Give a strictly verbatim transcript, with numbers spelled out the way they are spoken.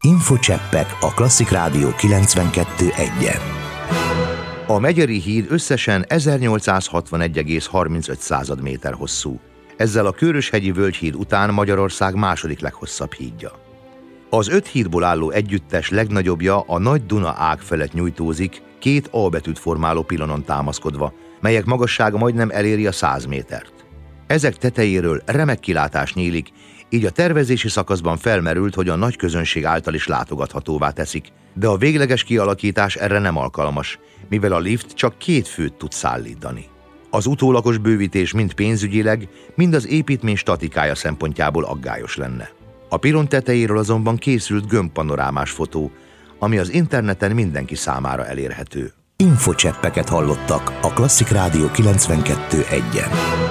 Infocseppek a Klasszik Rádió kilencvenkettő egyen. A Megyeri híd összesen ezernyolcszázhatvanegy egész harmincöt méter hosszú. Ezzel a Kőröshegyi Völgyhíd után Magyarország második leghosszabb hídja. Az öt hídból álló együttes legnagyobbja a Nagy Duna ág felett nyújtózik, két A betűt formáló pilonon támaszkodva, melyek magassága majdnem eléri a száz métert. Ezek tetejéről remek kilátás nyílik, így a tervezési szakaszban felmerült, hogy a nagy közönség által is látogathatóvá teszik, de a végleges kialakítás erre nem alkalmas, mivel a lift csak két főt tud szállítani. Az utólagos bővítés mind pénzügyileg, mind az építmény statikája szempontjából aggályos lenne. A pilon tetejéről azonban készült gömbpanorámás fotó, ami az interneten mindenki számára elérhető. Infocseppeket hallottak a Klasszik Rádió kilencvenkettő egyen.